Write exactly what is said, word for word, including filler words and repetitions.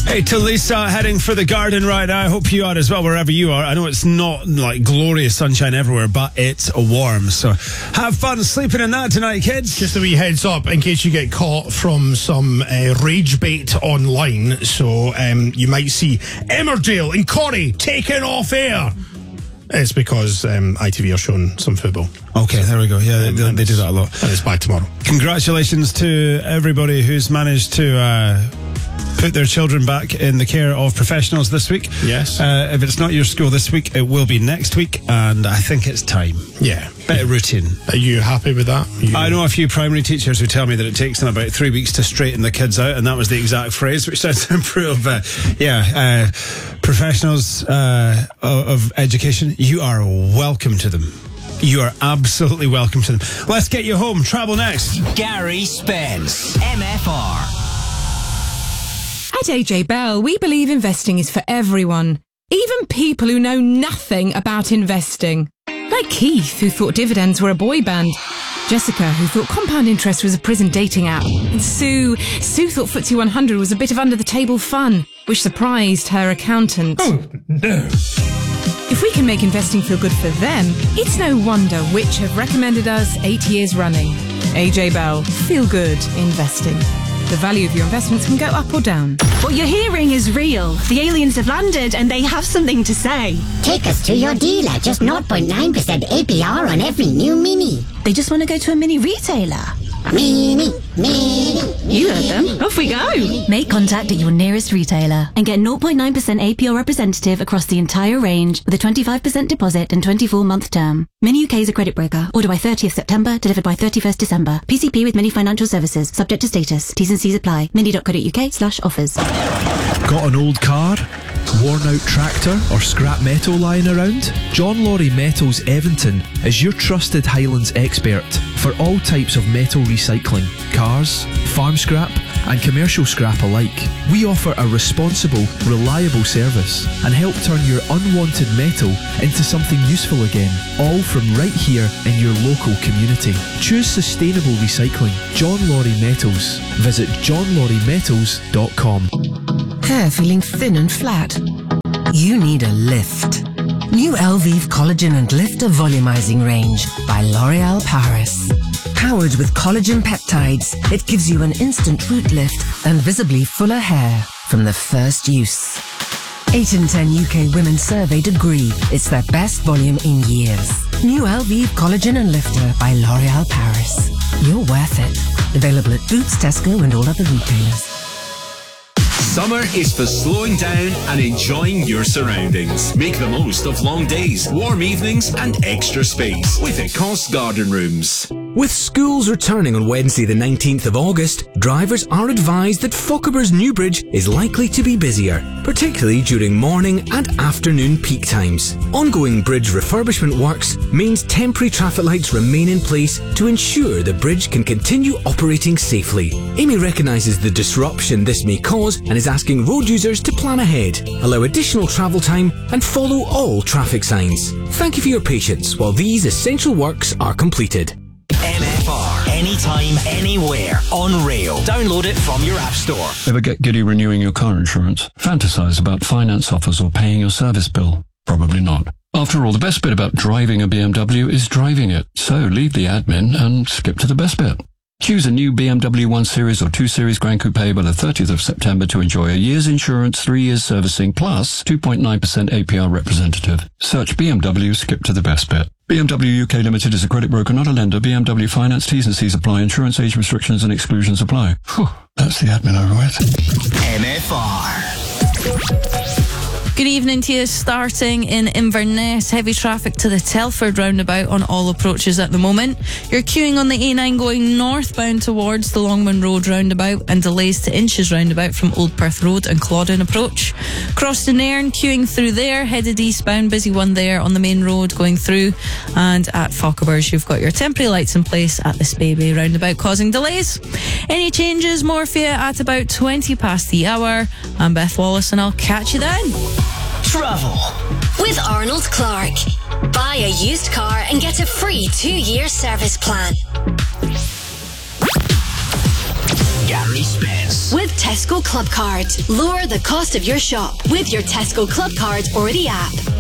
Hey, to Lisa, heading for the garden right now. I hope you are as well, wherever you are. I know it's not like glorious sunshine everywhere, but it's warm. So have fun sleeping in that tonight, kids. Just a wee heads up in case you get caught from some uh, rage bait online. So um, you might see Emmerdale and Corrie taken off air. It's because um, I T V are showing some football. Okay, there we go. Yeah, they, they, they do that a lot. And it's back tomorrow. Congratulations to everybody who's managed to uh, put their children back in the care of professionals this week. Yes. Uh, if it's not your school this week, it will be next week, and I think it's time. Yeah. Bit of routine. Are you happy with that? You... I know a few primary teachers who tell me that it takes them about three weeks to straighten the kids out, and that was the exact phrase, which sounds to improve. Uh, yeah, uh, professionals uh, of education, you are welcome to them. You are absolutely welcome to them. Let's get you home. Travel next. Gary Spence, M F R. At A J Bell, we believe investing is for everyone, even people who know nothing about investing. Like Keith, who thought dividends were a boy band. Jessica, who thought compound interest was a prison dating app. And Sue, Sue thought F T S E one hundred was a bit of under-the-table fun, which surprised her accountant. Oh, no. If we can make investing feel good for them, it's no wonder which have recommended us eight years running. A J Bell, feel good investing. The value of your investments can go up or down. What you're hearing is real. The aliens have landed and they have something to say. Take us to your dealer. Just zero point nine percent A P R on every new Mini. They just want to go to a mini retailer. Mini, Mini. You heard them. Off we go. Make contact at your nearest retailer and get zero point nine percent A P R representative across the entire range with a twenty-five percent deposit and twenty-four month term. Mini U K is a credit broker. Order by thirtieth September, delivered by thirty-first December. P C P with Mini Financial Services. Subject to status. T's and C's apply. mini.co.uk slash offers. Got an old car? Worn out tractor or scrap metal lying around? John Laurie Metals Evington is your trusted Highlands expert for all types of metal recycling, cars, farm scrap and commercial scrap alike. We offer a responsible, reliable service and help turn your unwanted metal into something useful again, all from right here in your local community. Choose sustainable recycling. John Laurie Metals. Visit john laurie metals dot com. Hair feeling thin and flat? You need a lift. New Elvive Collagen and Lifter Volumizing Range by L'Oréal Paris. Powered with collagen peptides, it gives you an instant root lift and visibly fuller hair from the first use. eight in ten U K women surveyed agree it's their best volume in years. New Elvive Collagen and Lifter by L'Oréal Paris. You're worth it. Available at Boots, Tesco and all other retailers. Summer is for slowing down and enjoying your surroundings. Make the most of long days, warm evenings and extra space with Ecosse Garden Rooms. With schools returning on Wednesday the nineteenth of August, drivers are advised that Fochabers New Bridge is likely to be busier, particularly during morning and afternoon peak times. Ongoing bridge refurbishment works means temporary traffic lights remain in place to ensure the bridge can continue operating safely. Amy recognises the disruption this may cause and is asking road users to plan ahead, allow additional travel time and follow all traffic signs. Thank you for your patience while these essential works are completed. M F R, anytime, anywhere, on rail. Download it from your app store. Ever get giddy renewing your car insurance? Fantasize about finance offers or paying your service bill? Probably not. After all, the best bit about driving a B M W is driving it. So leave the admin and skip to the best bit. Choose a new B M W one Series or two Series Grand Coupe by the thirtieth of September to enjoy a year's insurance, three years servicing, plus two point nine percent A P R representative. Search B M W, skip to the best bit. B M W U K Limited is a credit broker, not a lender. B M W Finance, T's and C's apply. Insurance age restrictions and exclusions apply. Whew, that's the admin over with. M F R. Good evening to you. Starting in Inverness, heavy traffic to the Telford roundabout on all approaches at the moment. You're queuing on the A nine going northbound towards the Longman Road roundabout and delays to Inches roundabout from Old Perth Road and Clawdown approach. Cross to Nairn, queuing through there, headed eastbound, busy one there on the main road going through. And at Fochabers, you've got your temporary lights in place at the Spey roundabout causing delays. Any changes, more for you at about twenty past the hour. I'm Beth Wallace and I'll catch you then. Travel with Arnold Clark. Buy a used car and get a free two-year service plan. Gary Spence. Yes. With Tesco Club Card. Lower the cost of your shop with your Tesco Club Card or the app.